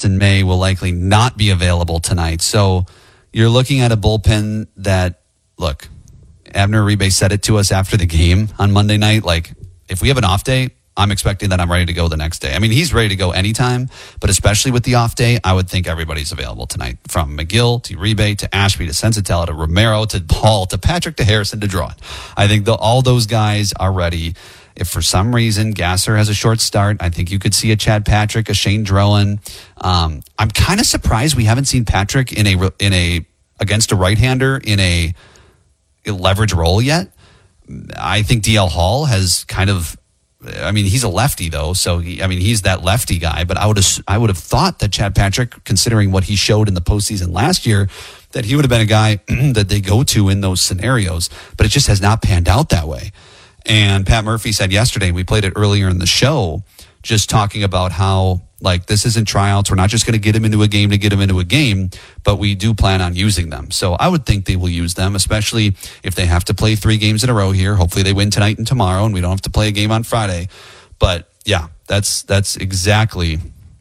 Dustin May will likely not be available tonight. So you're looking at a bullpen that, look, Abner Uribe said it to us after the game on Monday night. Like, if we have an off day, I'm expecting that I'm ready to go the next day. I mean, he's ready to go anytime, but especially with the off day, I would think everybody's available tonight. From McGill to Uribe to Ashby to Sensatella to Romero to Paul to Patrick to Harrison to Drawn. I think all those guys are ready. If for some reason Gasser has a short start, I think you could see a Chad Patrick, a Shane Drowan. I'm kind of surprised we haven't seen Patrick in a against a right-hander in a leverage role yet. I think DL Hall has kind of. I mean, he's a lefty though, so he's that lefty guy. But I would have thought that Chad Patrick, considering what he showed in the postseason last year, that he would have been a guy that they go to in those scenarios. But it just has not panned out that way. And Pat Murphy said yesterday, we played it earlier in the show, just talking about how, like, this isn't tryouts. We're not just going to get him into a game to get him into a game, but we do plan on using them. So I would think they will use them, especially if they have to play 3 games in a row here. Hopefully they win tonight and tomorrow, and we don't have to play a game on Friday. But yeah, that's exactly.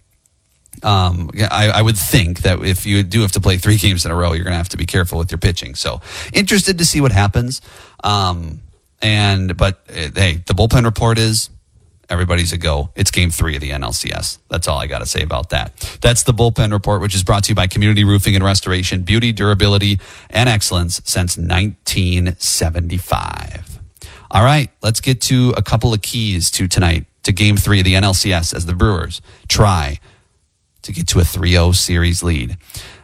I would think that if you do have to play 3 games in a row, you're going to have to be careful with your pitching. So interested to see what happens. But hey, the bullpen report is everybody's a go. It's game 3 of the NLCS. That's all I got to say about that. That's the bullpen report, which is brought to you by Community Roofing and Restoration, beauty, durability, and excellence since 1975. All right, let's get to a couple of keys to tonight, to game 3 of the NLCS, as the Brewers try to get to a 3-0 series lead.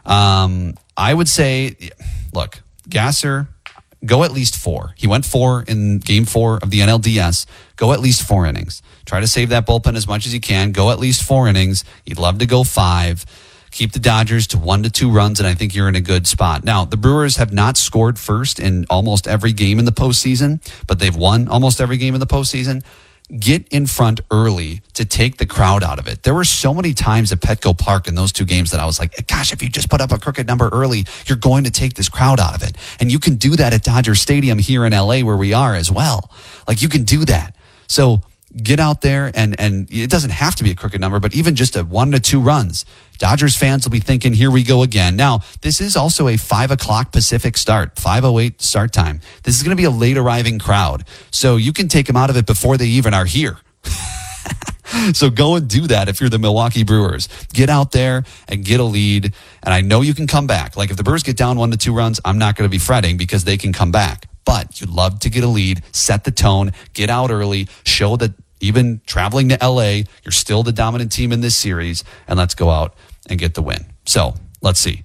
I would say, look, Gasser, go at least 4. He went 4 in game 4 of the NLDS. Go at least 4 innings. Try to save that bullpen as much as you can. Go at least 4 innings. You'd love to go 5. Keep the Dodgers to 1 to 2 runs, and I think you're in a good spot. Now, the Brewers have not scored first in almost every game in the postseason, but they've won almost every game in the postseason. Get in front early to take the crowd out of it. There were so many times at Petco Park in those 2 games that I was like, gosh, if you just put up a crooked number early, you're going to take this crowd out of it. And you can do that at Dodger Stadium here in LA where we are as well. Like, you can do that. So get out there, and it doesn't have to be a crooked number, but even just a 1 to 2 runs. Dodgers fans will be thinking, here we go again. Now, this is also a 5 o'clock Pacific start, 5:08 start time. This is going to be a late arriving crowd. So you can take them out of it before they even are here. So go and do that if you're the Milwaukee Brewers. Get out there and get a lead. And I know you can come back. Like, if the Brewers get down 1 to 2 runs, I'm not going to be fretting because they can come back. But you'd love to get a lead, set the tone, get out early, show that even traveling to LA, you're still the dominant team in this series, and let's go out and get the win. So let's see.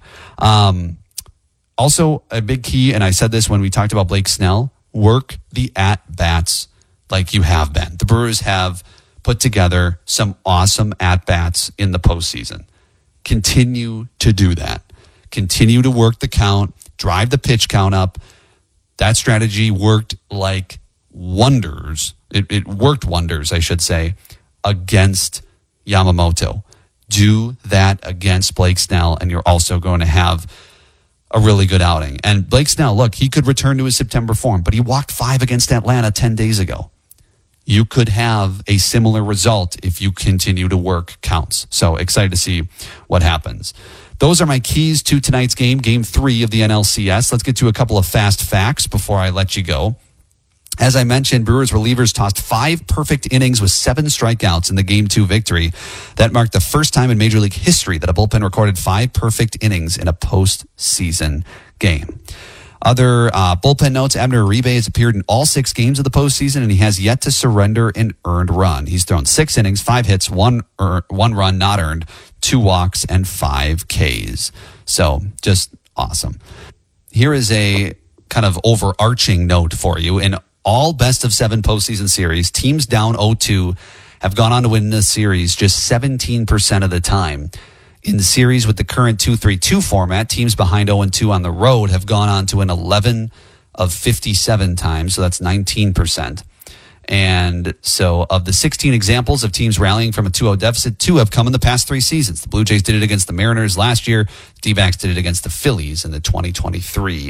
Also, a big key, and I said this when we talked about Blake Snell, work the at-bats like you have been. The Brewers have put together some awesome at-bats in the postseason. Continue to do that. Continue to work the count, drive the pitch count up. That strategy worked like wonders. It worked wonders, I should say, against Yamamoto. Do that against Blake Snell, and you're also going to have a really good outing. And Blake Snell, look, he could return to his September form, but he walked 5 against Atlanta 10 days ago. You could have a similar result if you continue to work counts. So excited to see what happens. Those are my keys to tonight's game, game 3 of the NLCS. Let's get to a couple of fast facts before I let you go. As I mentioned, Brewers relievers tossed 5 perfect innings with 7 strikeouts in the Game 2 victory. That marked the first time in Major League history that a bullpen recorded 5 perfect innings in a postseason game. Other bullpen notes, Abner Uribe has appeared in all 6 games of the postseason, and he has yet to surrender an earned run. He's thrown 6 innings, 5 hits, 1 run not earned, 2 walks, and 5 Ks. So just awesome. Here is a kind of overarching note for you. In all best-of-7 postseason series, teams down 0-2 have gone on to win this series just 17% of the time. In the series with the current 2-3-2 format, teams behind 0-2 on the road have gone on to win 11 of 57 times, so that's 19%. And so of the 16 examples of teams rallying from a 2-0 deficit, 2 have come in the past 3 seasons. The Blue Jays did it against the Mariners last year. D-backs did it against the Phillies in the 2023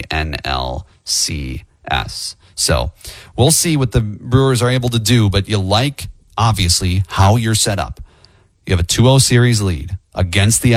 NLCS. So we'll see what the Brewers are able to do, but you like, obviously, how you're set up. You have a 2-0 series lead against the